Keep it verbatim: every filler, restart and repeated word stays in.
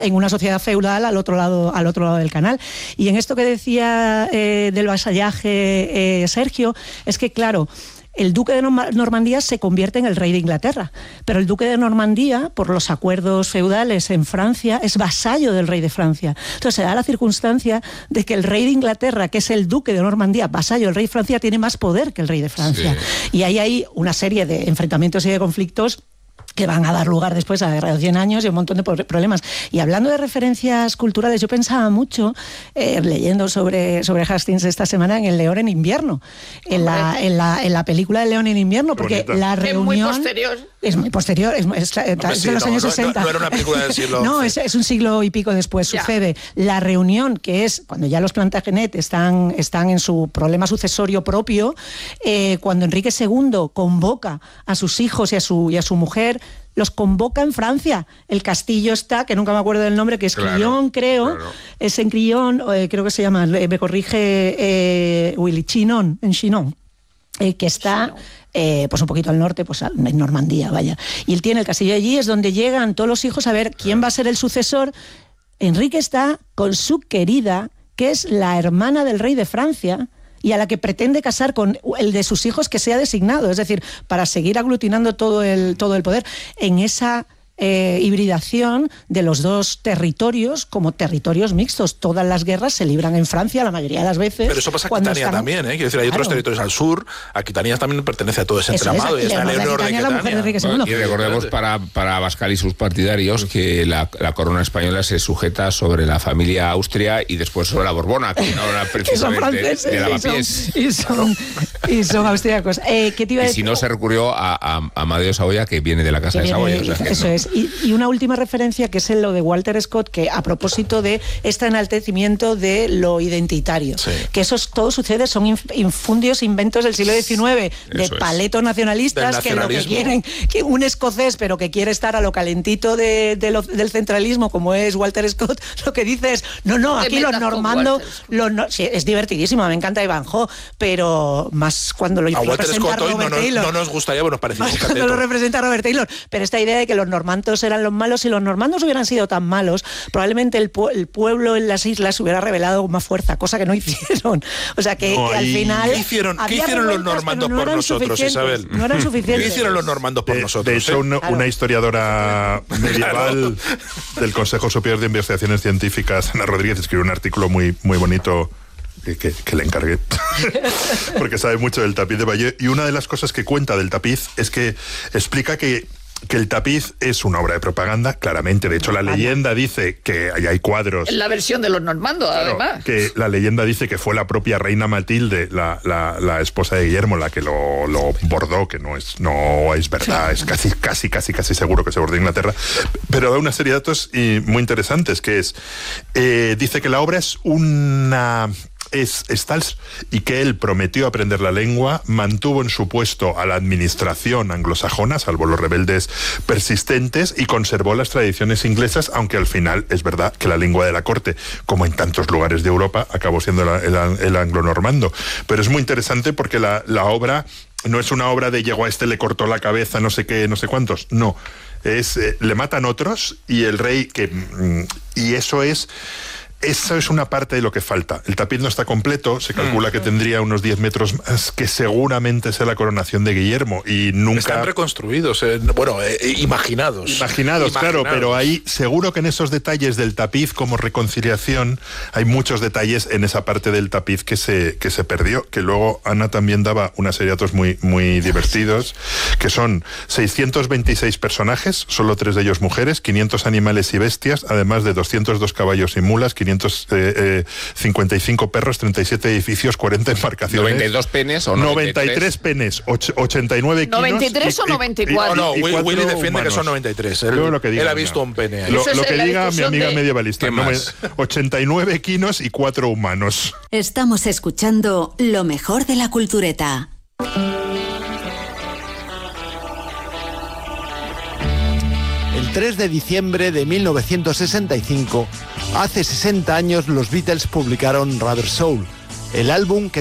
en una sociedad feudal al otro lado, al otro lado del canal. Y en esto que decía eh, del vasallaje eh, Sergio, es que claro, el duque de Normandía se convierte en el rey de Inglaterra, pero el duque de Normandía, por los acuerdos feudales en Francia, es vasallo del rey de Francia. Entonces se da la circunstancia de que el rey de Inglaterra, que es el duque de Normandía, vasallo del rey de Francia, tiene más poder que el rey de Francia. Sí. Y ahí hay una serie de enfrentamientos y de conflictos que van a dar lugar después a la Guerra de cien años y un montón de problemas. Y hablando de referencias culturales, yo pensaba mucho, eh, leyendo sobre, sobre Hastings esta semana, en El León en invierno, en la, en, la, en la película del León en invierno, porque la reunión... Es muy posterior. Es muy posterior, es, es, es, Hombre, es sí, de los no, años no, sesenta. No, no era una película del siglo No, es, es un siglo y pico después, ya. Sucede. La reunión, que es cuando ya los Plantagenet están, están en su problema sucesorio propio, eh, cuando Enrique segundo convoca a sus hijos y a su, y a su mujer, los convoca en Francia. El castillo está, que nunca me acuerdo del nombre, que es claro, Crillon, creo. Claro. Es en Crillon, eh, creo que se llama, eh, me corrige eh, Willy, Chinon, en Chinon, eh, que está... Eh, pues un poquito al norte, pues en Normandía, vaya. Y él tiene el castillo allí, es donde llegan todos los hijos a ver quién va a ser el sucesor. Enrique está con su querida, que es la hermana del rey de Francia, y a la que pretende casar con el de sus hijos que sea designado, es decir, para seguir aglutinando todo el, todo el poder en esa... Eh, hibridación de los dos territorios como territorios mixtos. Todas las guerras se libran en Francia la mayoría de las veces. Pero eso pasa en Aquitania están... también, ¿eh? Quiero decir, hay claro. otros territorios al sur. Aquitania también pertenece a todo ese eso entramado. Es, y está Leonor de Aquitania. Bueno, y recordemos para, para Abascal y sus partidarios que la, la corona española se sujeta sobre la familia Austria y después sobre la Borbona, que no era precisamente de lavapiés. Y son, y son austríacos. Eh, ¿qué te iba a y decir? si no, se recurrió a, a Amadeo Saboya, que viene de la casa de Saboya. O sea, eso no. es. Y, y una última referencia, que es en lo de Walter Scott, que a propósito de este enaltecimiento de lo identitario, sí. que eso todo sucede, son infundios inventos del siglo diecinueve, de eso paletos es. nacionalistas, que lo que quieren, que un escocés, pero que quiere estar a lo calentito de, de lo, del centralismo, como es Walter Scott, lo que dice es, no, no, aquí los normandos, los no, sí, es divertidísimo, me encanta Ivanhoe, pero más cuando lo a representa Walter Scott Robert hoy no, Taylor. No nos gustaría, bueno, nos parece más cuando lo representa Robert Taylor, pero esta idea de que los normandos eran los malos, si los normandos hubieran sido tan malos, probablemente el, pu el pueblo en las islas hubiera revelado con más fuerza, cosa que no hicieron. O sea que, no, que al final... ¿Qué hicieron, ¿qué hicieron los normandos no por nosotros, Isabel? No eran suficientes. ¿Qué hicieron los normandos por de, nosotros? De hecho, una, claro. una historiadora medieval claro. del Consejo Superior de Investigaciones Científicas, Ana Rodríguez, escribió un artículo muy, muy bonito que, que, que le encargué, porque sabe mucho del tapiz de Bayeux, y una de las cosas que cuenta del tapiz es que explica que que el tapiz es una obra de propaganda, claramente. De hecho, la leyenda dice que ahí hay cuadros. En la versión de los normandos, claro, además. Que la leyenda dice que fue la propia reina Matilde, la, la, la esposa de Guillermo, la que lo, lo bordó, que no es, no es verdad, es casi, casi, casi, casi seguro que se bordó en Inglaterra. Pero da una serie de datos y muy interesantes, que es, eh, dice que la obra es una... Es, es tal, y que él prometió aprender la lengua, mantuvo en su puesto a la administración anglosajona, salvo los rebeldes persistentes, y conservó las tradiciones inglesas, aunque al final es verdad que la lengua de la corte, como en tantos lugares de Europa, acabó siendo la, el, el anglo-normando. Pero es muy interesante porque la, la obra no es una obra de llegó a este, le cortó la cabeza, no sé qué, no sé cuántos, no. Es, eh, le matan otros y el rey que... Y eso es... Eso es una parte de lo que falta. El tapiz no está completo, se calcula mm. que tendría unos diez metros más, que seguramente sea la coronación de Guillermo, y nunca... Están reconstruidos, eh, bueno, eh, imaginados. Imaginados, claro, pero ahí seguro que en esos detalles del tapiz como reconciliación hay muchos detalles en esa parte del tapiz que se, que se perdió, que luego Ana también daba una serie de datos muy, muy divertidos, que son seiscientos veintiséis personajes, solo tres de ellos mujeres, quinientos animales y bestias, además de doscientos dos caballos y mulas, quinientos cincuenta y cinco perros, treinta y siete edificios, cuarenta embarcaciones. ¿noventa y dos penes o noventa y tres? noventa y tres penes, ochenta y nueve kilos. ¿noventa y tres o noventa y cuatro? No, no, Willy defiende humanos. Que son noventa y tres. Él, lo que diga, él ha visto no. un pene ahí. Lo, lo que diga mi amiga de... medievalista. No, ochenta y nueve kilos y cuatro humanos. Estamos escuchando lo mejor de la cultureta. El tres de diciembre de mil novecientos sesenta y cinco, hace sesenta años, los Beatles publicaron Rubber Soul, el álbum que